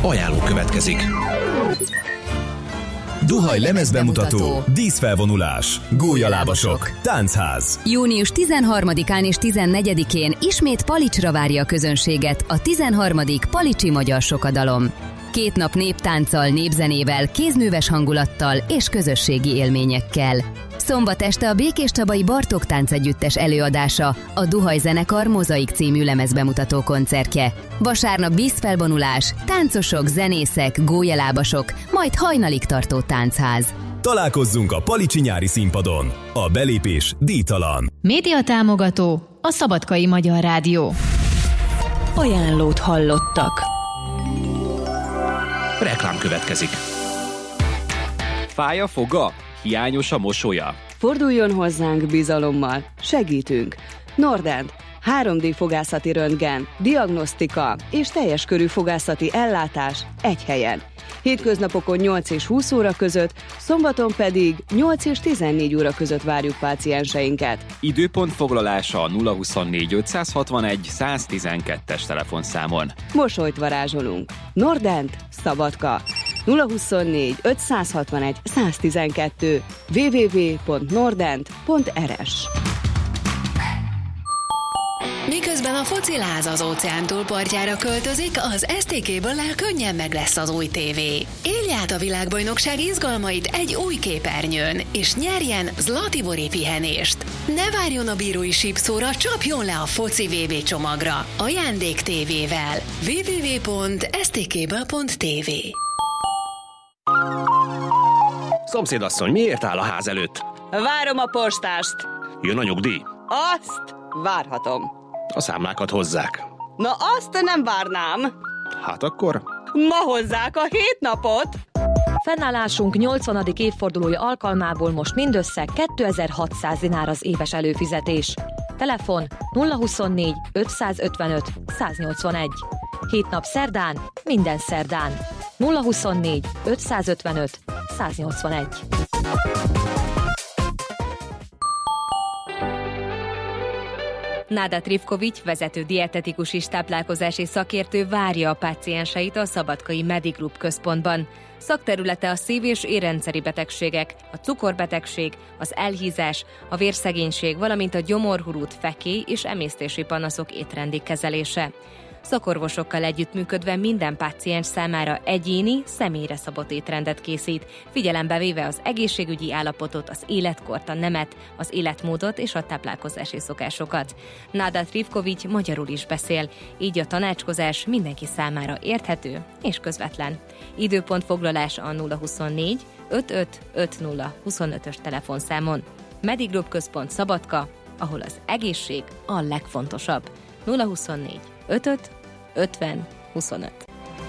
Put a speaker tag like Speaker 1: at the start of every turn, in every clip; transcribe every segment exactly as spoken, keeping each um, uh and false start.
Speaker 1: Ajánló következik.
Speaker 2: Duhaj lemezbemutató, díszfelvonulás, gólyalábasok, táncház.
Speaker 3: Június tizenharmadikán és tizennegyedikén ismét Palicsra várja a közönséget a tizenharmadik Palicsi Magyar Sokadalom. Két nap néptánccal, népzenével, kézműves hangulattal és közösségi élményekkel. Szombat este a Békéscsabai Bartók Táncegyüttes előadása, a Duhaj zenekar Mozaik című lemezbemutató koncertje. Vasárnap vízfelvonulás, táncosok, zenészek, gólyalábasok, majd hajnalig tartó táncház.
Speaker 2: Találkozzunk a Palicsi nyári színpadon. A belépés díjtalan.
Speaker 4: Média támogató a Szabadkai Magyar Rádió.
Speaker 5: Ajánlót hallottak.
Speaker 1: Reklám következik.
Speaker 6: Fáj a foga? Hiányos a mosolya?
Speaker 7: Forduljon hozzánk bizalommal, segítünk. Nordent, három dé fogászati röntgen, diagnosztika és teljes körű fogászati ellátás egy helyen. Hétköznapokon nyolc és húsz óra között, szombaton pedig nyolc és tizennégy óra között várjuk pácienseinket.
Speaker 6: Időpont foglalása a nulla huszonnégy ötszázhatvanegy száztizenkettes telefonszámon.
Speaker 7: Mosolyt varázsolunk. Nordent, Szabadka. nulla huszonnégy ötszázhatvanegy száztizenkettő double-u double-u double-u pont nordent pont r s.
Speaker 8: Miközben a fociláz az óceán túlpartjára költözik, az es té ká-ből könnyen meg lesz az új tévé. Élj át a világbajnokság izgalmait egy új képernyőn, és nyerjen Zlatibori pihenést. Ne várjon a bírói sípszóra, csapjon le a foci vé bé csomagra. Ajándék tévével. double-u double-u double-u pont es té ká pont té vé.
Speaker 1: Szomszédasszony, miért áll a ház előtt?
Speaker 7: Várom a postást.
Speaker 1: Jön a nyugdíj?
Speaker 7: Azt várhatom.
Speaker 1: A számlákat hozzák.
Speaker 7: Na azt nem várnám.
Speaker 1: Hát akkor?
Speaker 7: Ma hozzák a hét napot.
Speaker 5: Fennállásunk nyolcvanadik évfordulója alkalmából most mindössze kétezer-hatszáz dinár az éves előfizetés. Telefon nulla huszonnégy ötszázötvenöt száznyolcvanegy. Hét nap szerdán, minden szerdán. nulla huszonnégy ötszázötvenöt száznyolcvanegy.
Speaker 4: Náda Trifkovics, vezető dietetikus és táplálkozási szakértő várja a pácienseit a Szabadkai Medigroup központban. Szakterülete a szív- és érrendszeri betegségek, a cukorbetegség, az elhízás, a vérszegénység, valamint a gyomorhurút, fekély és emésztési panaszok étrendi kezelése. Szakorvosokkal együttműködve minden páciens számára egyéni, személyre szabott étrendet készít, figyelembe véve az egészségügyi állapotot, az életkort, a nemet, az életmódot és a táplálkozási szokásokat. Náda Trifkovics magyarul is beszél, így a tanácskozás mindenki számára érthető és közvetlen. Időpontfoglalás a nulla huszonnégy ötvenöt ötvenöt huszonötös telefonszámon. Medigroup központ Szabadka, ahol az egészség a legfontosabb. nulla huszonnégy ötvenöt ötven huszonöt.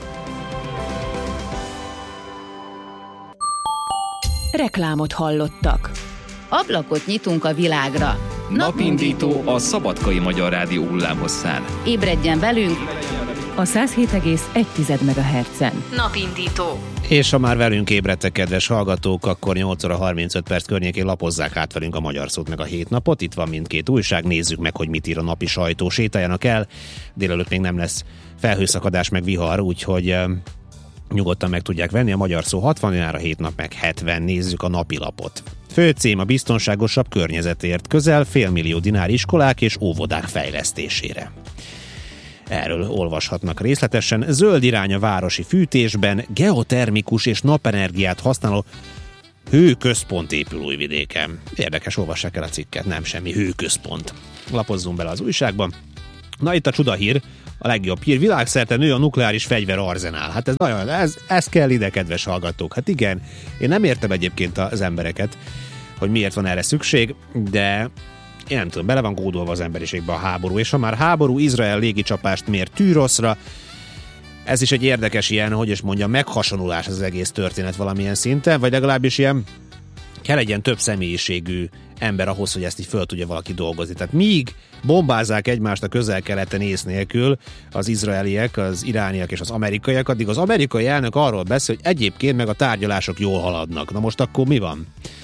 Speaker 5: Reklámot hallottak.
Speaker 4: Ablakot nyitunk a világra.
Speaker 6: Napindító a Szabadkai Magyar Rádió hullámhosszán.
Speaker 4: Ébredjen velünk
Speaker 5: A száz hét egész egy megahertzen.
Speaker 8: Napindító.
Speaker 1: És ha már velünk ébredtek, kedves hallgatók, akkor nyolc óra harmincöt perc környékén lapozzák át velünk a Magyar Szót meg a hét napot. Itt van mindkét újság, nézzük meg, hogy mit ír a napi sajtó. Sétáljanak el, délelőtt még nem lesz felhőszakadás meg vihar, úgyhogy e, nyugodtan meg tudják venni. A Magyar Szó hatvan, a hét nap meg hetven. Nézzük a napilapot. Főcím a biztonságosabb környezetért, közel félmillió dinár iskolák és óvodák fejlesztésére. Erről olvashatnak részletesen. Zöld irány a városi fűtésben, geotermikus és napenergiát használó hőközpont épül Újvidéken. Érdekes, olvassák el a cikket, nem semmi hőközpont. Lapozzunk bele az újságba. Na itt a csudahír, a legjobb hír, világszerte nő a nukleáris fegyver arzenál. Hát ez nagyon, ez, ez kell ide, kedves hallgatók. Hát igen, én nem értem egyébként az embereket, hogy miért van erre szükség, de én nem tudom, bele van kódolva az emberiségbe a háború, és ha már háború, Izrael légicsapást mér Tűroszra, ez is egy érdekes ilyen, hogy is mondjam, meghasonulás az egész történet valamilyen szinten, vagy legalábbis ilyen kell egy ilyen több személyiségű ember ahhoz, hogy ezt így föl tudja valaki dolgozni. Tehát míg bombázzák egymást a közel-keleten ész nélkül az izraeliek, az irániak és az amerikaiak, addig az amerikai elnök arról beszél, hogy egyébként meg a tárgyalások jól haladnak. Na most akkor mi van?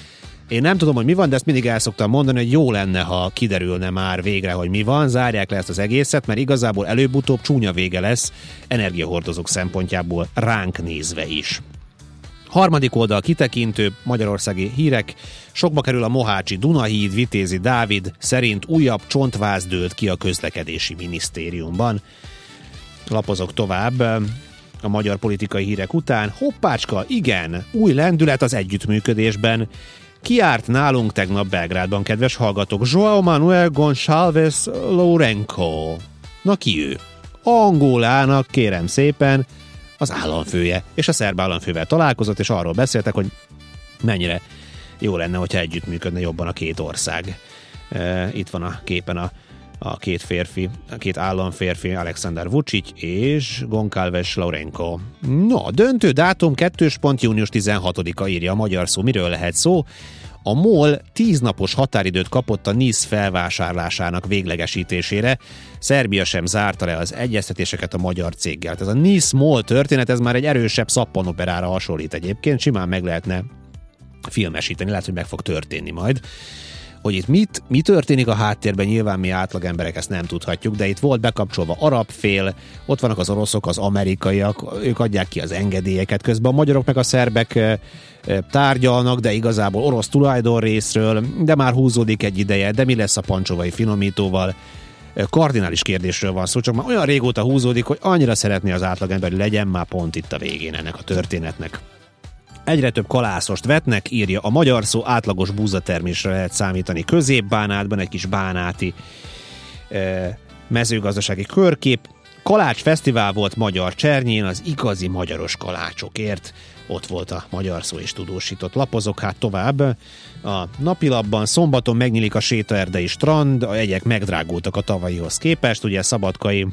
Speaker 1: Én nem tudom, hogy mi van, de ezt mindig el szoktam mondani, hogy jó lenne, ha kiderülne már végre, hogy mi van, zárják le ezt az egészet, mert igazából előbb-utóbb csúnya vége lesz energiahordozók szempontjából ránk nézve is. Harmadik oldal kitekintő magyarországi hírek. Sokba kerül a mohácsi Dunahíd, Vitézi Dávid szerint újabb csontváz dőlt ki a közlekedési minisztériumban. Lapozok tovább a magyar politikai hírek után. Hoppácska, igen, új lendület az együttműködésben. Kiárt nálunk tegnap Belgrádban, kedves hallgatók, João Manuel Gonçalves Lourenço. Na ki ő? Angolának, kérem szépen, az államfője, és a szerb államfővel találkozott, és arról beszéltek, hogy mennyire jó lenne, hogyha együttműködne jobban a két ország. Itt van a képen a, a két férfi, a két államférfi, Alexander Vučić és Gonçalves Lourenço. No, döntő dátum kettős pont június tizenhatodika, írja a Magyar Szó. Miről lehet szó? A MOL tíz napos határidőt kapott a NISZ felvásárlásának véglegesítésére. Szerbia sem zárta le az egyeztetéseket a magyar céggel. Ez a NISZ-MOL történet, ez már egy erősebb szappanoperára hasonlít egyébként, simán meg lehetne filmesíteni, lehet, hogy meg fog történni majd. Hogy itt mit, mi történik a háttérben, nyilván mi átlag emberek ezt nem tudhatjuk, de itt volt bekapcsolva arab fél, ott vannak az oroszok, az amerikaiak, ők adják ki az engedélyeket, közben a magyarok meg a szerbek tárgyalnak, de igazából orosz tulajdon részről, de már húzódik egy ideje, de mi lesz a pancsovai finomítóval? Kardinális kérdésről van szó, csak már olyan régóta húzódik, hogy annyira szeretné az átlagember, hogy legyen már pont itt a végén ennek a történetnek. Egyre több kalászost vetnek, írja a Magyar Szó, átlagos búzatermésre lehet számítani Közép-Bánátban, egy kis bánáti e, mezőgazdasági körkép. Kalács fesztivál volt Magyar Csernyén, az igazi magyaros kalácsokért. Ott volt a Magyar Szó és tudósított. Lapozok hát tovább. A napilapban szombaton megnyílik a sétaerdei strand, a jegyek megdrágultak a tavalyihoz képest, ugye szabadkai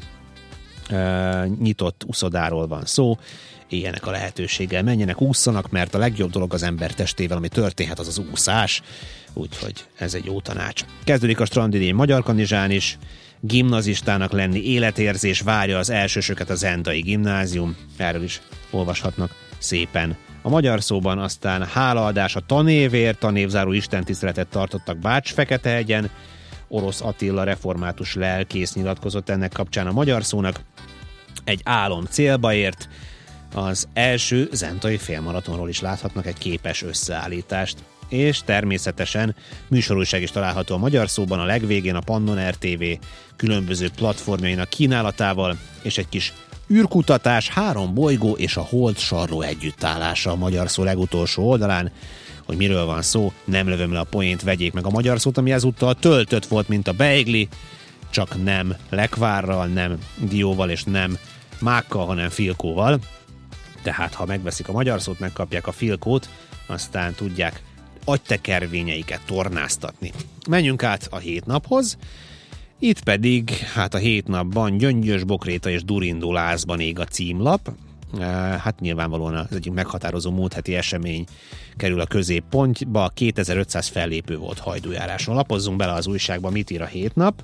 Speaker 1: e, nyitott uszodáról van szó, éljenek a lehetőséggel, menjenek, ússzanak, mert a legjobb dolog az ember testével, ami történhet, az az úszás, úgyhogy ez egy jó tanács. Kezdődik a strandidény Magyarkanizsán is, gimnazistának lenni életérzés, várja az elsősöket a Zendai Gimnázium, erről is olvashatnak szépen a Magyar Szóban. Aztán hálaadás a tanévért, tanévzáró istentiszteletet tartottak Bács-Feketehegyen, Orosz Attila református lelkész nyilatkozott ennek kapcsán a Magyar Szónak. Egy álom célba ért, az első zentai félmaratonról is láthatnak egy képes összeállítást. És természetesen műsorújság is található a Magyar Szóban, a legvégén a Pannon er té vé különböző platformjainak kínálatával, és egy kis űrkutatás, három bolygó és a hold sarló együttállása a Magyar Szó legutolsó oldalán. Hogy miről van szó, nem lövöm le a poént, vegyék meg a Magyar Szót, ami ezúttal töltött volt, mint a beigli, csak nem lekvárral, nem dióval és nem mákkal, hanem filkóval. Tehát ha megveszik a Magyar Szót, megkapják a filkót, aztán tudják agytekervényeiket tornáztatni. Menjünk át a hét naphoz. Itt pedig, hát a hét napban Gyöngyös, Bokréta és Durindó lázban ég a címlap. Hát nyilvánvalóan az egyik meghatározó múlt heti esemény kerül a középpontba. kétezer-ötszáz fellépő volt Hajdújáráson. Lapozzunk bele az újságba, mit ír a hét nap.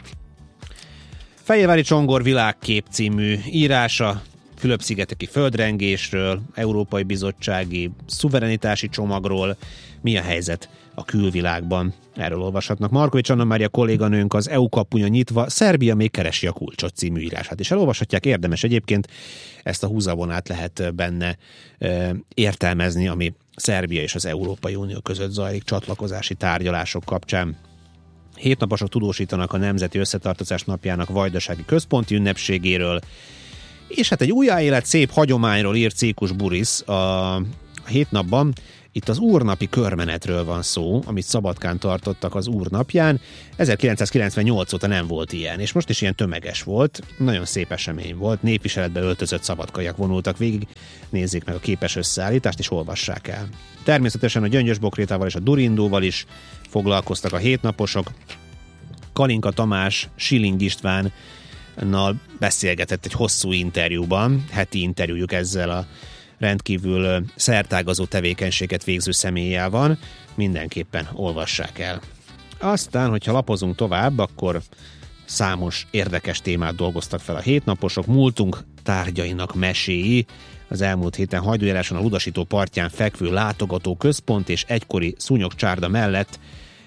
Speaker 1: Fejévári Csongor világkép című írása, Fülöp-szigeteki földrengésről, Európai Bizottsági szuverenitási csomagról, mi a helyzet a külvilágban. Erről olvashatnak. Markovics Anna Mária kolléganőnk az é u kapuja nyitva, Szerbia még keresi a kulcsot című írását. És elolvashatják, érdemes egyébként, ezt a húzavonát lehet benne e, értelmezni, ami Szerbia és az Európai Unió között zajlik csatlakozási tárgyalások kapcsán. Hétnaposok tudósítanak a Nemzeti Összetartozás napjának vajdasági központi ünnepségéről, és hát egy újjáélet szép hagyományról írt Cékus Burisz a hétnapban. Itt az úrnapi körmenetről van szó, amit Szabadkán tartottak az úrnapján. ezerkilencszázkilencvennyolc óta nem volt ilyen, és most is ilyen tömeges volt. Nagyon szép esemény volt, népviseletbe öltözött szabadkaiak vonultak végig. Nézzék meg a képes összeállítást, és olvassák el. Természetesen a Gyöngyös Bokrétával és a Durindóval is foglalkoztak a hétnaposok. Kalinka Tamás, Schilling István beszélgetett egy hosszú interjúban, heti interjújuk ezzel a rendkívül szertágazó tevékenységet végző személlyel van, mindenképpen olvassák el. Aztán, hogyha lapozunk tovább, akkor Számos érdekes témát dolgoztak fel a hétnaposok. Múltunk tárgyainak meséi. Az elmúlt héten Hajdújáráson a Ludasító partján fekvő látogató központ és egykori szúnyogcsárda mellett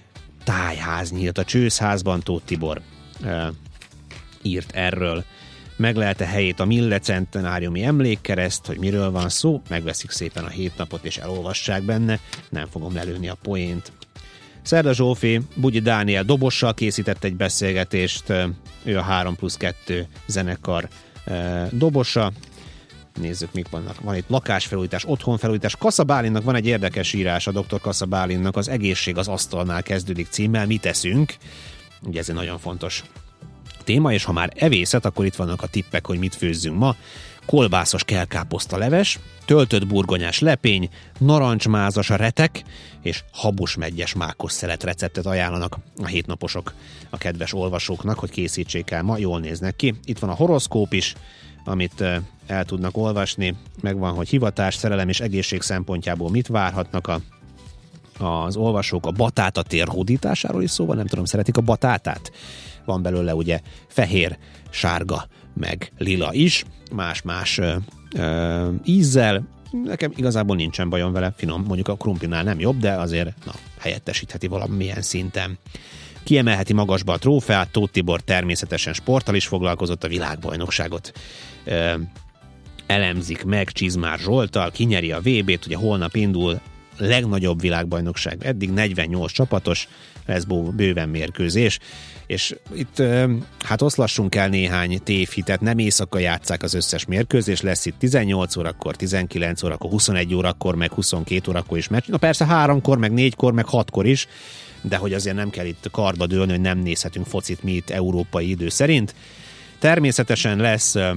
Speaker 1: tájház nyílt a Csőszházban. Tóth Tibor e, írt erről. Meglelte helyét a Mille centenáriumi emlékkereszt, hogy miről van szó, megveszik szépen a hétnapot és elolvassák benne, nem fogom lelőni a poént. Szerda Zsófi Bugyi Dániel dobossal készített egy beszélgetést, ő a három plusz kettő zenekar dobosa. Nézzük, mik vannak. Van itt lakásfelújítás, otthonfelújítás. Kassa Bálinnak van egy érdekes írás, a doktor Kassa Bálinnak az Egészség az asztalnál kezdődik címmel. Mit teszünk? Ugye ez egy nagyon fontos téma, és ha már evészet, akkor itt vannak a tippek, hogy mit főzzünk ma. Kolbászos kelkáposzta leves, töltött burgonyás lepény, narancsmázas a retek, és habos-meggyes mákos szelet receptet ajánlanak a hétnaposok a kedves olvasóknak, hogy készítsék el ma, jól néznek ki. Itt van a horoszkóp is, amit el tudnak olvasni, megvan, hogy hivatás, szerelem és egészség szempontjából mit várhatnak a, az olvasók. A batáta tér hódításáról is szó van, nem tudom, szeretik a batátát? Van belőle ugye fehér, sárga, meg lila is, más-más ö, ö, ízzel. Nekem igazából nincsen bajom vele, finom, mondjuk a krumplinál nem jobb, de azért na, helyettesítheti valamilyen szinten. Kiemelheti magasba a trófeát, Tóth Tibor természetesen sporttal is foglalkozott, a világbajnokságot ö, elemzik meg Csizmár Zsolttal, kinyeri a vé bét, ugye holnap indul legnagyobb világbajnokság, eddig negyvennyolc csapatos, lesz bőven mérkőzés, és itt hát oszlassunk el néhány tévhitet, nem éjszaka játsszák az összes mérkőzés, lesz itt tizennyolc órakor, tizenkilenc órakor, huszonegy órakor, meg huszonkét órakor is meccs. Na persze háromkor, meg négykor, meg hatkor is, de hogy azért nem kell itt karba dőlni, hogy nem nézhetünk focit mi itt európai idő szerint. Természetesen lesz, uh,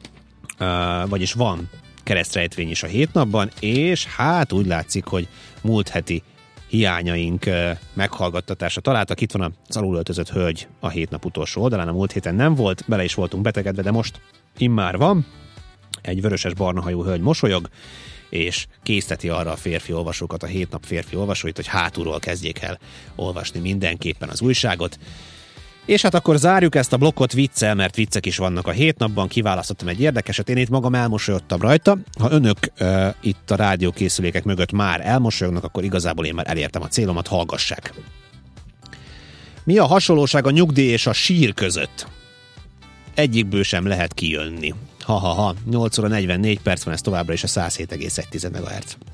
Speaker 1: uh, vagyis van keresztrejtvény is a hétnapban, és hát úgy látszik, hogy múlt heti hiányaink uh, meghallgattatása találtak. Itt van az alulöltözött hölgy a hétnap utolsó oldalán, a múlt héten nem volt, bele is voltunk betegedve, de most immár van. Egy vöröses-barna hajú hölgy mosolyog, és készteti arra a férfi olvasókat, a hétnap férfi olvasóit, hogy hátulról kezdjék el olvasni mindenképpen az újságot. És hát akkor zárjuk ezt a blokkot viccel, mert viccek is vannak a hétnapban, kiválasztottam egy érdekeset, én itt magam elmosolyodtam rajta. Ha önök uh, itt a rádiókészülékek mögött már elmosolyognak, akkor igazából én már elértem a célomat, hallgassák. Mi a hasonlóság a nyugdíj és a sír között? Egyikből sem lehet kijönni. Ha-ha-ha, nyolc óra negyvennégy perc van, ez továbbra is a száz hét egész egy MHz.